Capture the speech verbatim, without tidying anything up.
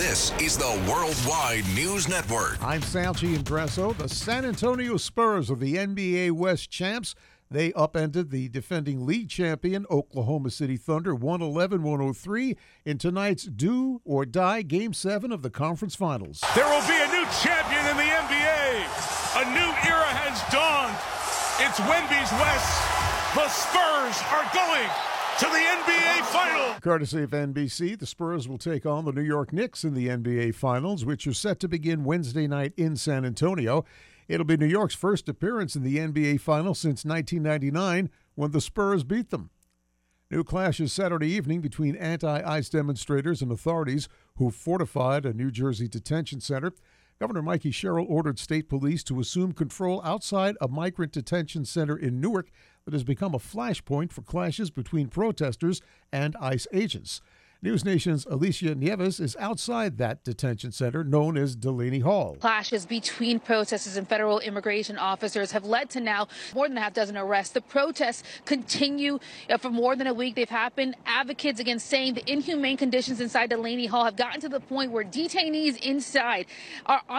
This is the Worldwide News Network. I'm Sal Gianbresso. The San Antonio Spurs are the N B A West champs. They upended the defending league champion Oklahoma City Thunder one eleven one oh three in tonight's do or die Game seven of the conference finals. There will be a new champion in the N B A. A new era has dawned. It's Wemby's West. The Spurs are going to the N B A Final. Courtesy of N B C, the Spurs will take on the New York Knicks in the N B A Finals, which are set to begin Wednesday night in San Antonio. It'll be New York's first appearance in the N B A Finals since nineteen ninety-nine, when the Spurs beat them. New clashes Saturday evening between anti-ICE demonstrators and authorities who fortified a New Jersey detention center. Governor Mikey Sherrill ordered state police to assume control outside a migrant detention center in Newark that has become a flashpoint for clashes between protesters and ICE agents. News Nation's Alicia Nieves is outside that detention center known as Delaney Hall. Clashes between protesters and federal immigration officers have led to now more than a half dozen arrests. The protests continue for more than a week. They've happened. Advocates against saying the inhumane conditions inside Delaney Hall have gotten to the point where detainees inside are